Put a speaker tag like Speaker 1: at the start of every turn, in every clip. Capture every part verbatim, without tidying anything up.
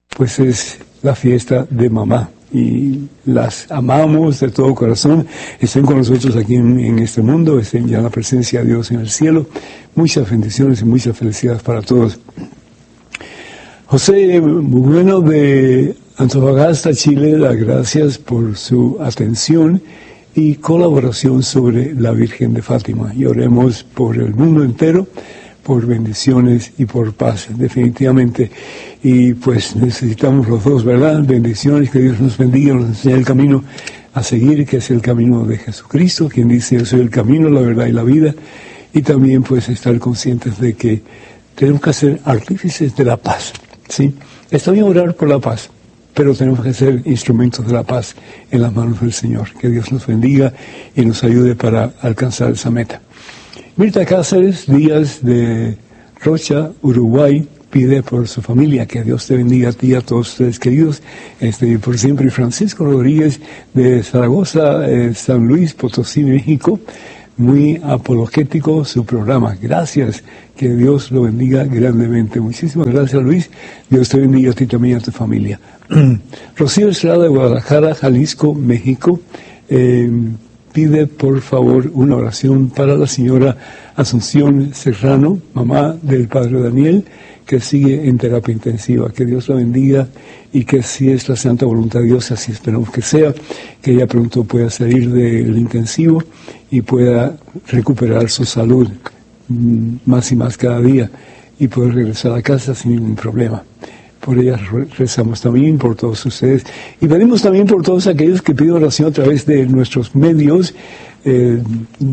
Speaker 1: pues es la fiesta de mamá. Y las amamos de todo corazón. Estén con nosotros aquí en, en este mundo, estén ya en la presencia de Dios en el cielo. Muchas bendiciones y muchas felicidades para todos. José Bueno de Antofagasta, Chile, las gracias por su atención y colaboración sobre la Virgen de Fátima. Y oremos por el mundo entero, por bendiciones y por paz, definitivamente. Y pues necesitamos los dos, ¿verdad? Bendiciones, que Dios nos bendiga, nos enseñe el camino a seguir, que es el camino de Jesucristo, quien dice: yo soy el camino, la verdad y la vida. Y también pues estar conscientes de que tenemos que ser artífices de la paz, ¿sí? Está bien orar por la paz, pero tenemos que ser instrumentos de la paz en las manos del Señor. Que Dios nos bendiga y nos ayude para alcanzar esa meta. Mirta Cáceres Díaz de Rocha, Uruguay, pide por su familia. Que Dios te bendiga a ti y a todos ustedes queridos, este, por siempre. Francisco Rodríguez de Zaragoza, eh, San Luis Potosí, México. Muy apologético su programa. Gracias. Que Dios lo bendiga grandemente. Muchísimas gracias, Luis. Dios te bendiga a ti también y a tu familia. Rocío Estrada de Guadalajara, Jalisco, México. Eh, pide por favor una oración para la señora Asunción Serrano, mamá del padre Daniel, que sigue en terapia intensiva. Que Dios la bendiga y que, si es la santa voluntad de Dios, así esperamos que sea, que ella pronto pueda salir del intensivo y pueda recuperar su salud más y más cada día y poder regresar a casa sin ningún problema. Por ella rezamos también, por todos ustedes. Y pedimos también por todos aquellos que piden oración a través de nuestros medios eh,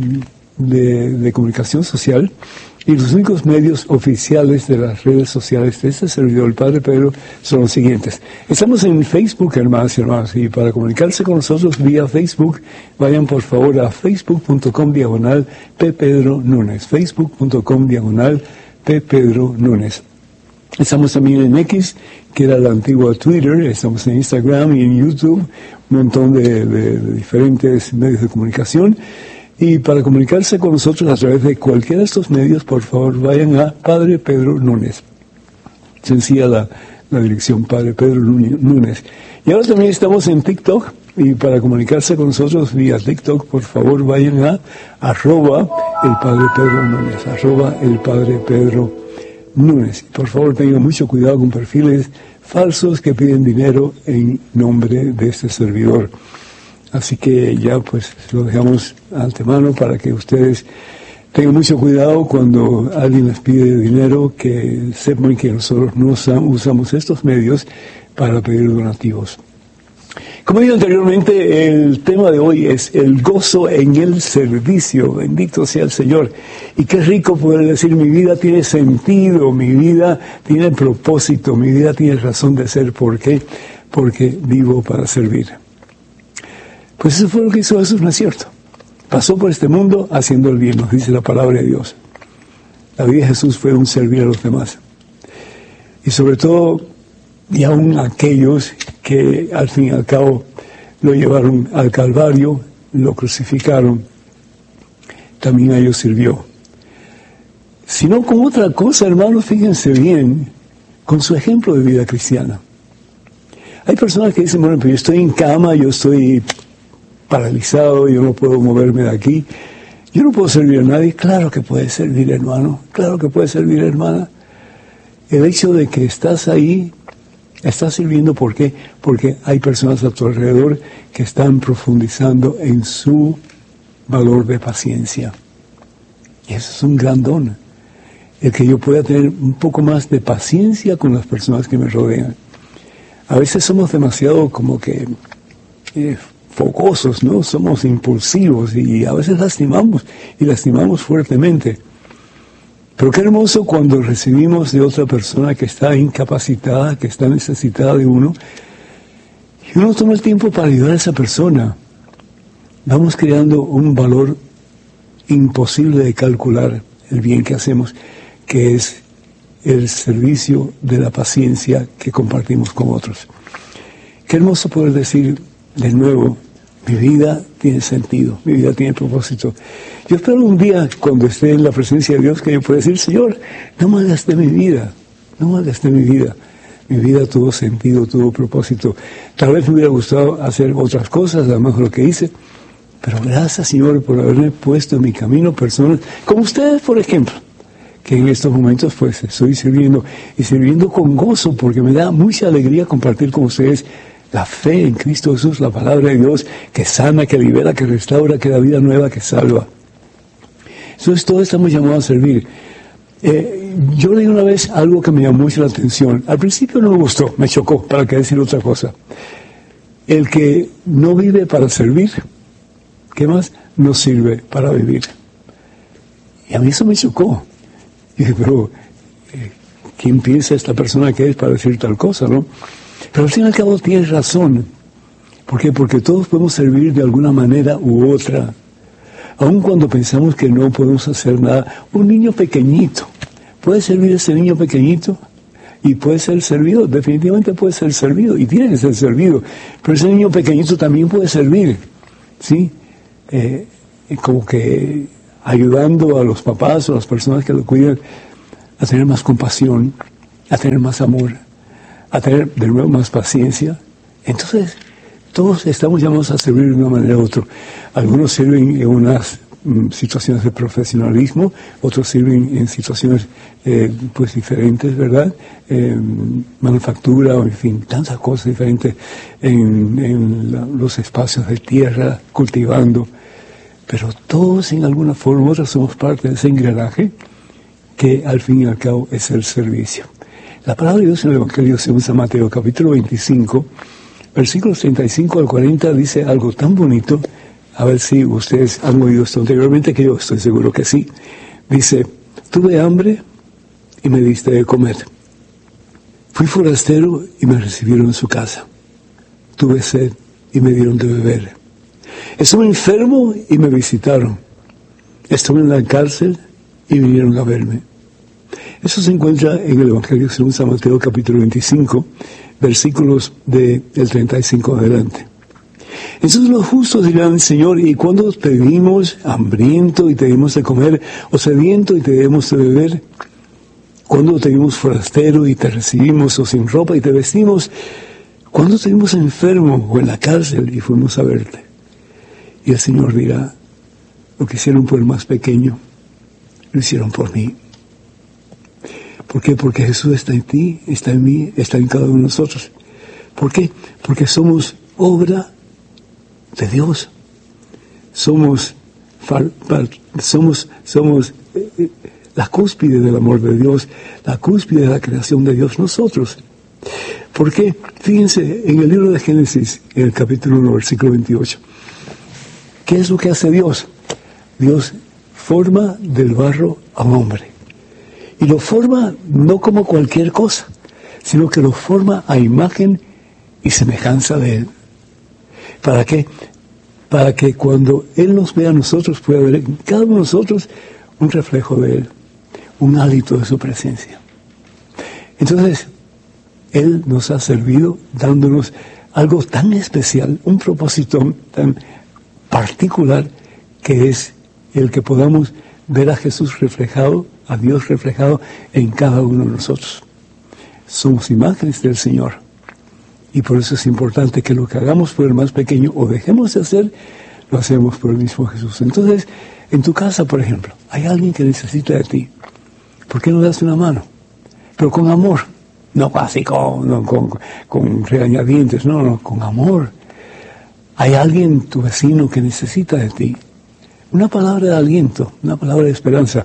Speaker 1: de, de comunicación social. Y los únicos medios oficiales de las redes sociales de este servidor, el Padre Pedro, son los siguientes. Estamos en Facebook, hermanas y hermanos, y para comunicarse con nosotros vía Facebook, vayan por favor a facebook punto com diagonal P. Pedro Núñez. facebook punto com diagonal P. Pedro Núñez. Estamos también en X, que era la antigua Twitter. Estamos en Instagram y en YouTube, un montón de, de, de diferentes medios de comunicación. Y para comunicarse con nosotros a través de cualquiera de estos medios, por favor, vayan a Padre Pedro Núñez. Sencilla la, la dirección, Padre Pedro Núñez. Y ahora también estamos en TikTok, y para comunicarse con nosotros vía TikTok, por favor, vayan a arroba el Padre Pedro Núñez, arroba el Padre Pedro Núñez. Por favor, tengan mucho cuidado con perfiles falsos que piden dinero en nombre de este servidor. Así que ya pues lo dejamos antemano para que ustedes tengan mucho cuidado cuando alguien les pide dinero, que sepan que nosotros no usamos estos medios para pedir donativos. Como dije anteriormente, el tema de hoy es el gozo en el servicio. Bendito sea el Señor. Y qué rico poder decir: mi vida tiene sentido, mi vida tiene propósito, mi vida tiene razón de ser. ¿Por qué? Porque vivo para servir. Pues eso fue lo que hizo Jesús, ¿no es cierto? Pasó por este mundo haciendo el bien, nos dice la palabra de Dios. La vida de Jesús fue un servir a los demás. Y sobre todo, y aún aquellos que al fin y al cabo lo llevaron al Calvario, lo crucificaron, también a ellos sirvió. Si no con otra cosa, hermanos, fíjense bien, con su ejemplo de vida cristiana. Hay personas que dicen: bueno, pero yo estoy en cama, yo estoy paralizado, yo no puedo moverme de aquí, yo no puedo servir a nadie. Claro que puede servir, hermano, claro que puede servir, hermana. El hecho de que estás ahí, estás sirviendo. ¿Por qué? Porque hay personas a tu alrededor que están profundizando en su valor de paciencia. Y eso es un gran don, el que yo pueda tener un poco más de paciencia con las personas que me rodean. A veces somos demasiado como que eh, fogosos, ¿no? Somos impulsivos y a veces lastimamos, y lastimamos fuertemente. Pero qué hermoso cuando recibimos de otra persona que está incapacitada, que está necesitada de uno, y uno toma el tiempo para ayudar a esa persona. Vamos creando un valor imposible de calcular, el bien que hacemos, que es el servicio de la paciencia que compartimos con otros. Qué hermoso poder decir de nuevo: mi vida tiene sentido, mi vida tiene propósito. Yo espero un día, cuando esté en la presencia de Dios, que yo pueda decir: Señor, no malgasté mi vida, no malgasté mi vida. mi vida tuvo sentido, tuvo propósito. Tal vez me hubiera gustado hacer otras cosas, además de lo que hice, pero gracias, Señor, por haberme puesto en mi camino personas, como ustedes, por ejemplo, que en estos momentos pues estoy sirviendo, y sirviendo con gozo, porque me da mucha alegría compartir con ustedes la fe en Cristo Jesús, la palabra de Dios, que sana, que libera, que restaura, que da vida nueva, que salva. Entonces todos estamos llamados a servir. Eh, yo leí una vez algo que me llamó mucho la atención. Al principio no me gustó, me chocó, para qué decir otra cosa. El que no vive para servir, ¿qué más? No sirve para vivir. Y a mí eso me chocó. Y dije, pero, eh, ¿quién piensa esta persona que es para decir tal cosa, no? Pero al fin y al cabo tiene razón. ¿Por qué? Porque todos podemos servir de alguna manera u otra. Aun cuando pensamos que no podemos hacer nada, un niño pequeñito, ¿puede servir ese niño pequeñito? Y puede ser servido, definitivamente puede ser servido, y tiene que ser servido. Pero ese niño pequeñito también puede servir, ¿sí? Eh, como que ayudando a los papás o a las personas que lo cuidan a tener más compasión, a tener más amor, a tener de nuevo más paciencia. Entonces, todos estamos llamados a servir de una manera u otra. Algunos sirven en unas mm, situaciones de profesionalismo, otros sirven en situaciones eh, pues diferentes, ¿verdad? Eh, manufactura, o en fin, tantas cosas diferentes en, en la, los espacios de tierra, cultivando. Pero todos en alguna forma u otra somos parte de ese engranaje que al fin y al cabo es el servicio. La palabra de Dios en el Evangelio según San Mateo, capítulo veinticinco, versículos treinta y cinco al cuarenta, dice algo tan bonito. A ver si ustedes han oído esto anteriormente, que yo estoy seguro que sí. Dice, tuve hambre y me diste de comer. Fui forastero y me recibieron en su casa. Tuve sed y me dieron de beber. Estuve enfermo y me visitaron. Estuve en la cárcel y vinieron a verme. Eso se encuentra en el Evangelio según San Mateo, capítulo veinticinco, versículos de el treinta y cinco adelante. Entonces los justos dirán, Señor, ¿y cuándo te vimos hambriento y te dimos de comer, o sediento y te dimos de beber? ¿Cuándo te vimos forastero y te recibimos, o sin ropa y te vestimos? ¿Cuándo te vimos enfermo o en la cárcel y fuimos a verte? Y el Señor dirá, lo que hicieron por el más pequeño, lo hicieron por mí. ¿Por qué? Porque Jesús está en ti, está en mí, está en cada uno de nosotros. ¿Por qué? Porque somos obra de Dios. Somos, somos, somos eh, la cúspide del amor de Dios, la cúspide de la creación de Dios, nosotros. ¿Por qué? Fíjense, en el libro de Génesis, en el capítulo uno, versículo veintiocho. ¿Qué es lo que hace Dios? Dios forma del barro a un hombre. Y lo forma no como cualquier cosa, sino que lo forma a imagen y semejanza de Él. ¿Para qué? Para que cuando Él nos vea a nosotros, pueda ver en cada uno de nosotros un reflejo de Él, un hálito de su presencia. Entonces, Él nos ha servido dándonos algo tan especial, un propósito tan particular, que es el que podamos ver a Jesús reflejado, a Dios reflejado en cada uno de nosotros. Somos imágenes del Señor. Y por eso es importante que lo que hagamos por el más pequeño, o dejemos de hacer, lo hacemos por el mismo Jesús. Entonces, en tu casa, por ejemplo, hay alguien que necesita de ti. ¿Por qué no das una mano? Pero con amor. No así con, no, con, con regañadientes, no, no, con amor. Hay alguien, tu vecino, que necesita de ti. Una palabra de aliento, una palabra de esperanza.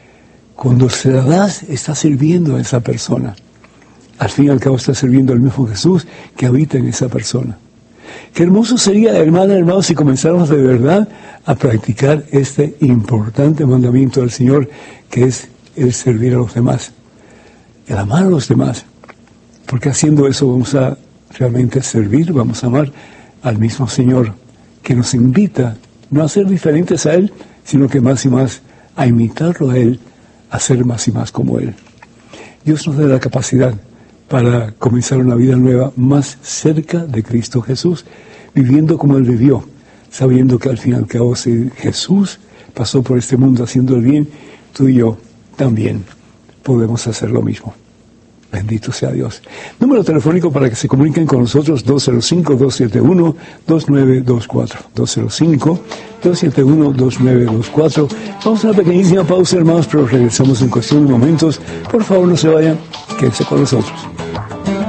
Speaker 1: Cuando se la das, estás sirviendo a esa persona. Al fin y al cabo estás sirviendo al mismo Jesús que habita en esa persona. Qué hermoso sería, hermana, hermanos, si comenzáramos de verdad a practicar este importante mandamiento del Señor, que es el servir a los demás, el amar a los demás. Porque haciendo eso vamos a realmente servir, vamos a amar al mismo Señor, que nos invita no a ser diferentes a Él, sino que más y más a imitarlo a Él, a ser más y más como Él. Dios nos da la capacidad para comenzar una vida nueva más cerca de Cristo Jesús, viviendo como Él vivió, sabiendo que al fin y al cabo, si Jesús pasó por este mundo haciendo el bien, tú y yo también podemos hacer lo mismo. Bendito sea Dios. Número telefónico para que se comuniquen con nosotros, dos cero cinco, dos siete uno, dos nueve dos cuatro. dos cero cinco, dos siete uno, dos nueve dos cuatro. Vamos a una pequeñísima pausa, hermanos, pero regresamos en cuestión de momentos. Por favor, no se vayan, quédense con nosotros.